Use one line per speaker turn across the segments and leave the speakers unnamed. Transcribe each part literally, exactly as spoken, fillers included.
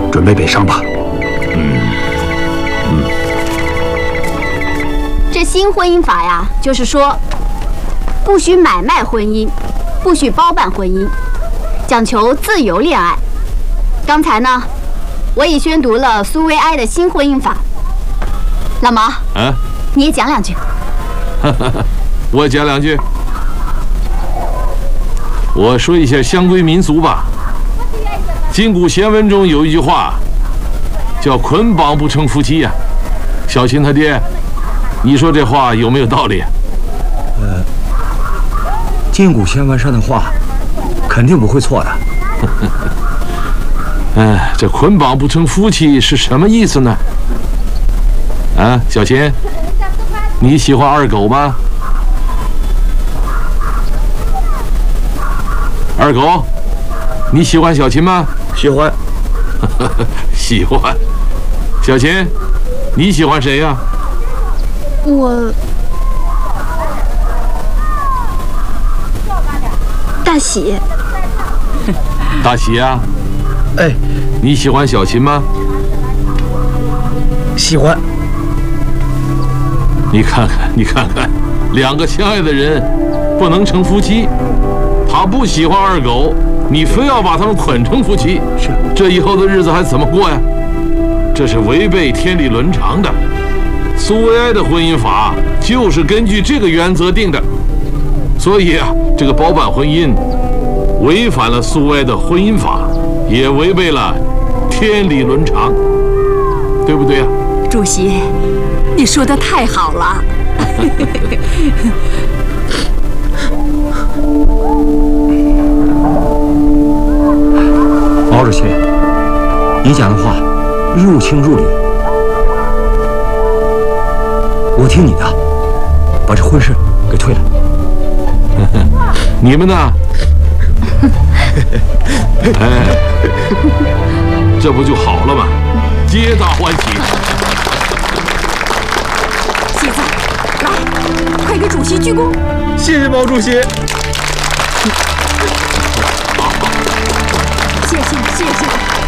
准备北上吧。
嗯嗯。
这新婚姻法呀，就是说，不许买卖婚姻，不许包办婚姻，讲求自由恋爱。刚才呢，我已宣读了苏维埃的新婚姻法。老毛，
啊，
你也讲两句。
我讲两句。我说一下乡规民俗吧。今古贤文中有一句话，叫“捆绑不成夫妻”呀。小琴他爹，你说这话有没有道理？
呃，今古贤文上的话，肯定不会错的。
哎，这捆绑不成夫妻是什么意思呢？啊，小琴，你喜欢二狗吗？二狗，你喜欢小琴吗？
喜欢。
喜欢。小琴，你喜欢谁呀？
我大喜。
大喜呀？
哎，
你喜欢小琴吗？
喜欢。
你看看，你看看，两个相爱的人不能成夫妻。他不喜欢二狗，你非要把他们捆成夫妻，
是
这以后的日子还怎么过呀？这是违背天理伦常的。苏维埃的婚姻法就是根据这个原则定的，所以啊，这个包办婚姻违反了苏维埃的婚姻法，也违背了天理伦常，对不对呀？
主席，你说的太好了。
毛主席，你讲的话入情入理，我听你的，把这婚事给退了。
你们呢？哎，这不就好了吗？皆大欢喜。
喜子，来，快给主席鞠躬。
谢谢毛主席。
谢谢谢谢。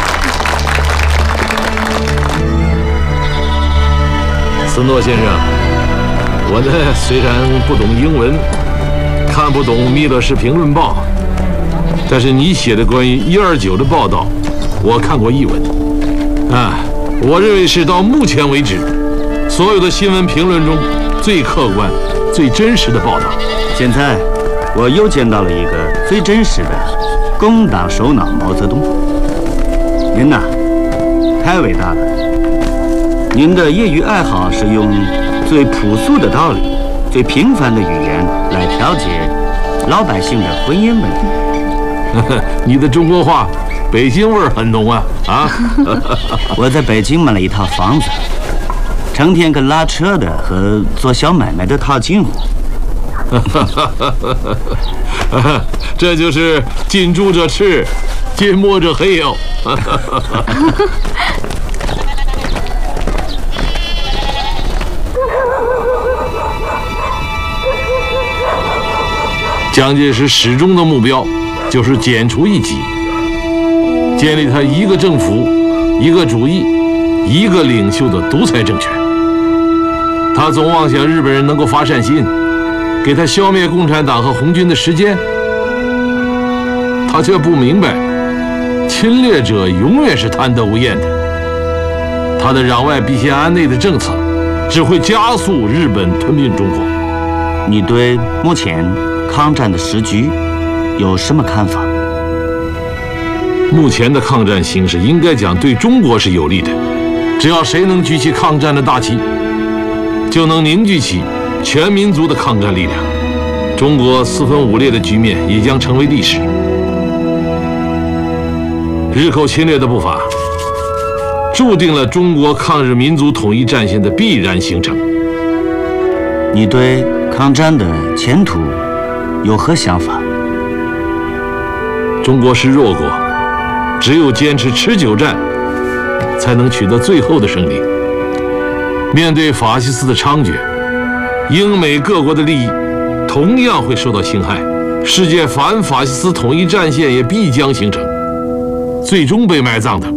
斯诺先生，我呢虽然不懂英文，看不懂《密勒氏评论报》，但是你写的关于一二九的报道，我看过译文。啊，我认为是到目前为止所有的新闻评论中最客观、最真实的报道。
现在我又见到了一个最真实的工党首脑毛泽东。您呐，太伟大了！您的业余爱好是用最朴素的道理、最平凡的语言来调节老百姓的婚姻问题。
你的中国话，北京味儿很浓啊！啊，
我在北京买了一套房子，成天跟拉车的和做小买卖的套近乎。
这就是近朱者赤，近墨者黑哟。蒋介石始终的目标就是剪除异己，建立他一个政府、一个主义、一个领袖的独裁政权。他总妄想日本人能够发善心，给他消灭共产党和红军的时间，他却不明白，侵略者永远是贪得无厌的。他的攘外必先安内的政策，只会加速日本吞并中国。
你对目前抗战的时局有什么看法？
目前的抗战形势应该讲对中国是有利的，只要谁能举起抗战的大旗，就能凝聚起全民族的抗战力量，中国四分五裂的局面也将成为历史。日寇侵略的步伐，注定了中国抗日民族统一战线的必然形成。
你对抗战的前途有何想法？
中国是弱国，只有坚持持久战，才能取得最后的胜利。面对法西斯的猖獗，英美各国的利益同样会受到侵害，世界反法西斯统一战线也必将形成，最终被埋葬的